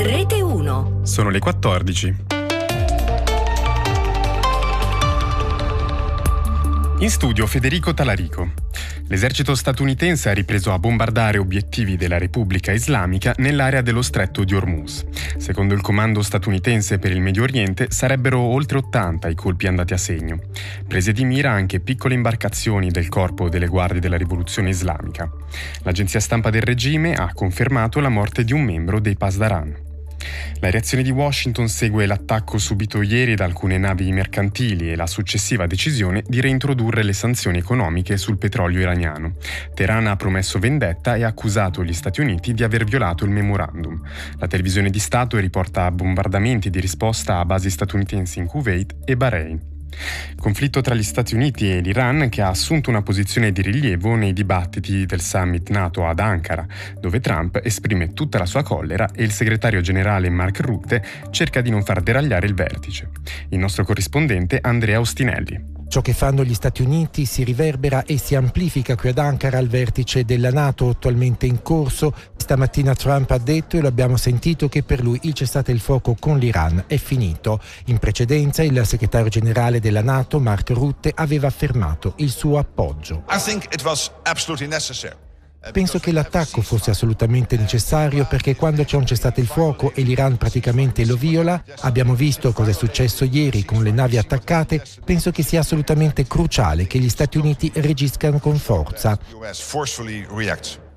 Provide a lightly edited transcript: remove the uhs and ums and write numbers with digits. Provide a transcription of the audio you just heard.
Rete 1. Sono le 14. In studio Federico Talarico. L'esercito statunitense ha ripreso a bombardare obiettivi della Repubblica Islamica nell'area dello stretto di Hormuz. Secondo il comando statunitense per il Medio Oriente sarebbero oltre 80 i colpi andati a segno. Prese di mira anche piccole imbarcazioni del corpo delle guardie della rivoluzione islamica. L'agenzia stampa del regime ha confermato la morte di un membro dei Pasdaran. La reazione di Washington segue l'attacco subito ieri da alcune navi mercantili e la successiva decisione di reintrodurre le sanzioni economiche sul petrolio iraniano. Teheran ha promesso vendetta e ha accusato gli Stati Uniti di aver violato il memorandum. La televisione di Stato riporta bombardamenti di risposta a basi statunitensi in Kuwait e Bahrain. Conflitto tra gli Stati Uniti e l'Iran che ha assunto una posizione di rilievo nei dibattiti del summit NATO ad Ankara, dove Trump esprime tutta la sua collera e il segretario generale Mark Rutte cerca di non far deragliare il vertice. Il nostro corrispondente Andrea Ostinelli. Ciò che fanno gli Stati Uniti si riverbera e si amplifica qui ad Ankara al vertice della NATO attualmente in corso. Stamattina Trump ha detto, e lo abbiamo sentito, che per lui il cessate il fuoco con l'Iran è finito. In precedenza il segretario generale della NATO, Mark Rutte, aveva affermato il suo appoggio. Penso che l'attacco fosse assolutamente necessario perché quando c'è un cessate il fuoco e l'Iran praticamente lo viola, abbiamo visto cosa è successo ieri con le navi attaccate, penso che sia assolutamente cruciale che gli Stati Uniti reagiscano con forza.